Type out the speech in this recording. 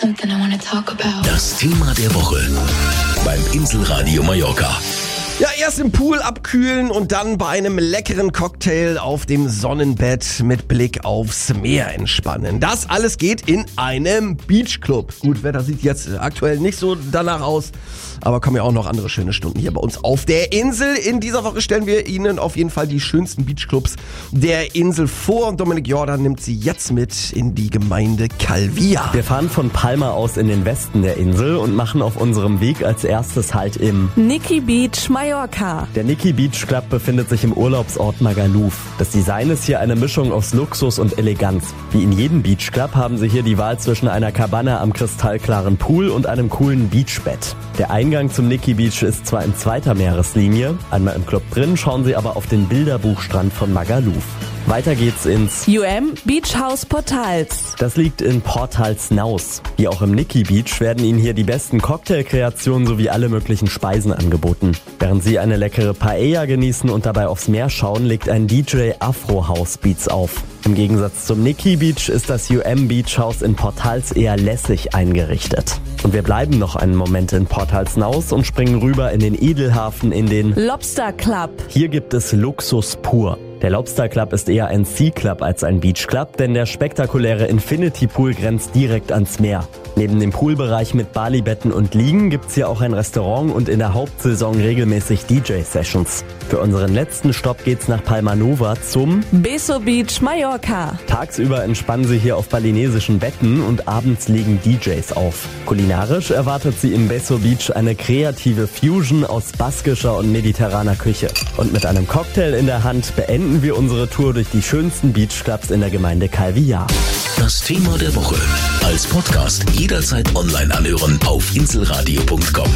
something I want to talk about. Das Thema der Woche beim Inselradio Mallorca. Ja, erst im Pool abkühlen und dann bei einem leckeren Cocktail auf dem Sonnenbett mit Blick aufs Meer entspannen. Das alles geht in einem Beachclub. Gut, Wetter sieht jetzt aktuell nicht so danach aus, aber kommen ja auch noch andere schöne Stunden hier bei uns auf der Insel. In dieser Woche stellen wir Ihnen auf jeden Fall die schönsten Beachclubs der Insel vor. Und Dominik Jordan nimmt Sie jetzt mit in die Gemeinde Calvia. Wir fahren von Palma aus in den Westen der Insel und machen auf unserem Weg als erstes Halt im Nikki Beach, Mallorca. Der Nikki Beach Club befindet sich im Urlaubsort Magaluf. Das Design ist hier eine Mischung aus Luxus und Eleganz. Wie in jedem Beach Club haben Sie hier die Wahl zwischen einer Cabana am kristallklaren Pool und einem coolen Beachbett. Der Eingang zum Nikki Beach ist zwar in 2. Meereslinie, einmal im Club drin schauen Sie aber auf den Bilderbuchstrand von Magaluf. Weiter geht's ins Beach House Portals. Das liegt in Portalsnaus. Wie auch im Nikki Beach werden Ihnen hier die besten Cocktailkreationen sowie alle möglichen Speisen angeboten. Während Sie eine leckere Paella genießen und dabei aufs Meer schauen, legt ein DJ Afro House Beats auf. Im Gegensatz zum Nikki Beach ist das Beach House in Portals eher lässig eingerichtet. Und wir bleiben noch einen Moment in Portalsnaus und springen rüber in den Edelhafen in den Lobster Club. Hier gibt es Luxus pur. Der Lobster Club ist eher ein Sea Club als ein Beach Club, denn der spektakuläre Infinity Pool grenzt direkt ans Meer. Neben dem Poolbereich mit Balibetten und Liegen gibt's hier auch ein Restaurant und in der Hauptsaison regelmäßig DJ-Sessions. Für unseren letzten Stopp geht's nach Palma Nova zum Beso Beach, Mallorca. Tagsüber entspannen Sie hier auf balinesischen Betten und abends legen DJs auf. Kulinarisch erwartet Sie im Beso Beach eine kreative Fusion aus baskischer und mediterraner Küche. Und mit einem Cocktail in der Hand beenden wir unsere Tour durch die schönsten Beachclubs in der Gemeinde Calvia. Das Thema der Woche als Podcast jederzeit online anhören auf inselradio.com.